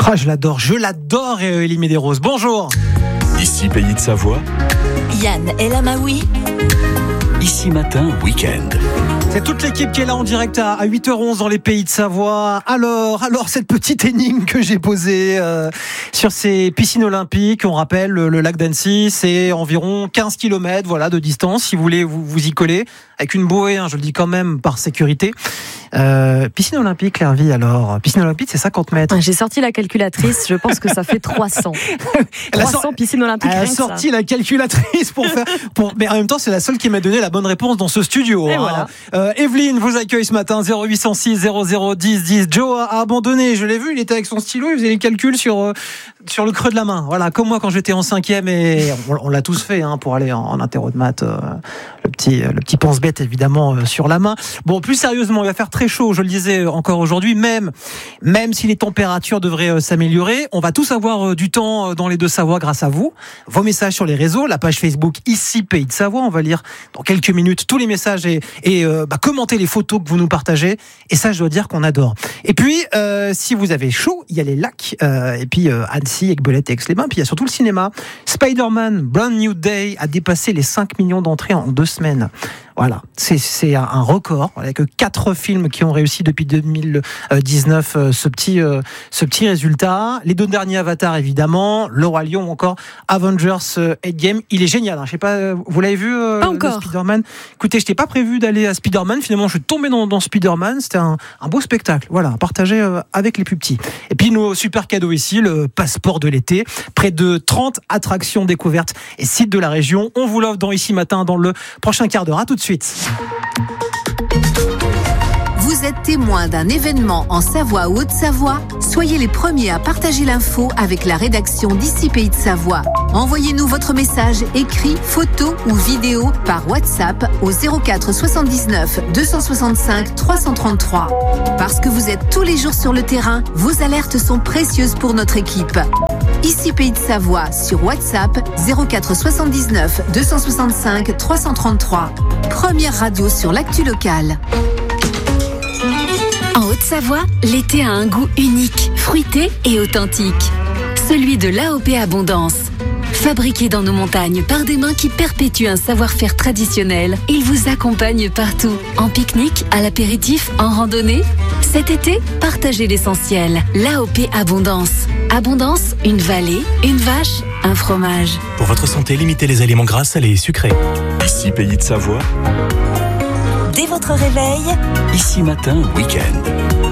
Ah, je l'adore, Elie Medeiros. Bonjour. Ici Pays de Savoie. Yann El Amaoui. Ici Matin Week-end. C'est toute l'équipe qui est là en direct à 8h11 dans les Pays de Savoie. Alors cette petite énigme que j'ai posée sur ces piscines olympiques, on rappelle le lac d'Annecy, c'est environ 15 km de distance si vous voulez vous y coller avec une bouée, je le dis quand même par sécurité. Piscine olympique, Claire-Vie, alors. Piscine olympique, c'est 50 mètres. J'ai sorti la calculatrice, je pense que ça fait 300. 300 piscines olympiques. Elle a sorti la calculatrice mais en même temps, c'est la seule qui m'a donné la bonne réponse dans ce studio. Et voilà. Evelyne vous accueille ce matin, 0806 0010 10. Joe a abandonné, je l'ai vu, il était avec son stylo, il faisait les calculs sur le creux de la main. Voilà, comme moi quand j'étais en 5e et on l'a tous fait pour aller en interro de maths. Le petit pense-bête évidemment sur la main. Bon, plus sérieusement, il va faire très chaud, je le disais encore aujourd'hui, même si les températures devraient s'améliorer, on va tous avoir du temps dans les Deux-Savoies grâce à vous. Vos messages sur les réseaux, la page Facebook ici Pays de Savoie, on va lire dans quelques minutes tous les messages et commenter les photos que vous nous partagez, et ça je dois dire qu'on adore. Et puis si vous avez chaud, il y a les lacs et puis Annecy, Aiguebelette et Aix-les-Bains, puis il y a surtout le cinéma. Spider-Man Brand New Day a dépassé les 5 millions d'entrées en 2 semaines. Voilà, c'est un record, avec 4 films qui ont réussi depuis 2019 ce petit résultat. Les 2 derniers Avatar évidemment, Le Roi Lion ou encore Avengers Endgame. Il est génial, je sais pas, vous l'avez vu pas encore. Spider-Man. Écoutez, je n'étais pas prévu d'aller à Spider-Man, finalement je suis tombé dans Spider-Man, c'était un beau spectacle, voilà, partagé avec les plus petits. Et puis nos super cadeaux ici, le passeport de l'été, près de 30 attractions découvertes et sites de la région. On vous l'offre dans Ici Matin dans le prochain quart d'heure. À tout de suite. Vous êtes témoin d'un événement en Savoie ou Haute-Savoie? Soyez les premiers à partager l'info avec la rédaction d'Ici Pays de Savoie. Envoyez-nous votre message écrit, photo ou vidéo par WhatsApp au 04 79 265 333. Parce que vous êtes tous les jours sur le terrain, vos alertes sont précieuses pour notre équipe. Ici Pays de Savoie sur WhatsApp 04 79 265 333. Première radio sur l'actu locale. En Haute-Savoie, l'été a un goût unique, fruité et authentique. Celui de l'AOP Abondance. Fabriqué dans nos montagnes par des mains qui perpétuent un savoir-faire traditionnel, il vous accompagne partout. En pique-nique, à l'apéritif, en randonnée. Cet été, partagez l'essentiel. L'AOP Abondance. Abondance, une vallée, une vache, un fromage. Pour votre santé, limitez les aliments gras, salés et sucrés. Ici Pays de Savoie. Dès votre réveil, Ici Matin Week-end.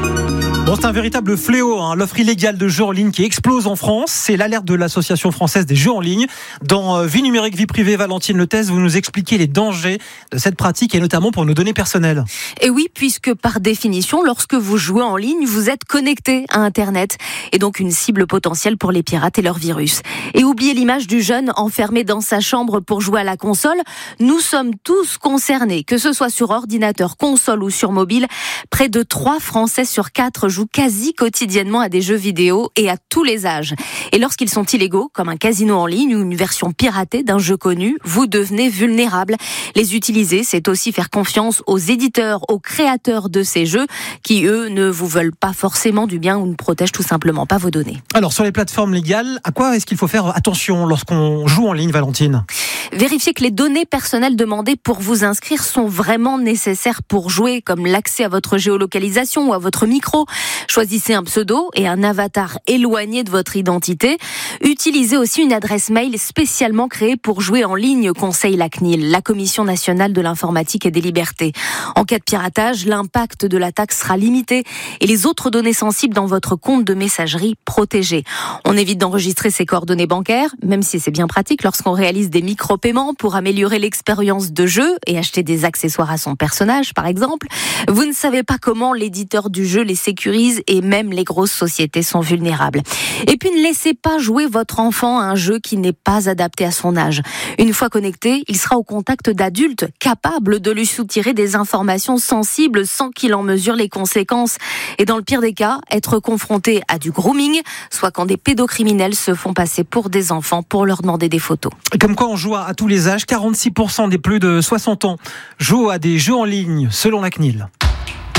Bon, c'est un véritable fléau, l'offre illégale de jeux en ligne qui explose en France. C'est l'alerte de l'Association française des jeux en ligne. Dans Vie numérique, vie privée, Valentine Letès, vous nous expliquez les dangers de cette pratique et notamment pour nos données personnelles. Et oui, puisque par définition, lorsque vous jouez en ligne, vous êtes connecté à Internet et donc une cible potentielle pour les pirates et leurs virus. Et oubliez l'image du jeune enfermé dans sa chambre pour jouer à la console. Nous sommes tous concernés, que ce soit sur ordinateur, console ou sur mobile. Près de 3 Français sur 4 jouent quasi quotidiennement à des jeux vidéo et à tous les âges. Et lorsqu'ils sont illégaux, comme un casino en ligne ou une version piratée d'un jeu connu, vous devenez vulnérable. Les utiliser, c'est aussi faire confiance aux éditeurs, aux créateurs de ces jeux qui, eux, ne vous veulent pas forcément du bien ou ne protègent tout simplement pas vos données. Alors, sur les plateformes légales, à quoi est-ce qu'il faut faire attention lorsqu'on joue en ligne, Valentine ? Vérifiez que les données personnelles demandées pour vous inscrire sont vraiment nécessaires pour jouer, comme l'accès à votre géolocalisation ou à votre micro. Choisissez un pseudo et un avatar éloigné de votre identité. Utilisez aussi une adresse mail spécialement créée pour jouer en ligne, conseille la CNIL, la Commission nationale de l'informatique et des libertés. En cas de piratage, l'impact de l'attaque sera limité et les autres données sensibles dans votre compte de messagerie protégées. On évite d'enregistrer ses coordonnées bancaires, même si c'est bien pratique lorsqu'on réalise des micro-paiements pour améliorer l'expérience de jeu et acheter des accessoires à son personnage, par exemple. Vous ne savez pas comment l'éditeur du jeu les sécurise et même les grosses sociétés sont vulnérables. Et puis ne laissez pas jouer votre enfant à un jeu qui n'est pas adapté à son âge. Une fois connecté, il sera au contact d'adultes capables de lui soutirer des informations sensibles sans qu'il en mesure les conséquences. Et dans le pire des cas, être confronté à du grooming, soit quand des pédocriminels se font passer pour des enfants pour leur demander des photos. Comme quoi on joue à tous les âges, 46% des plus de 60 ans jouent à des jeux en ligne selon la CNIL.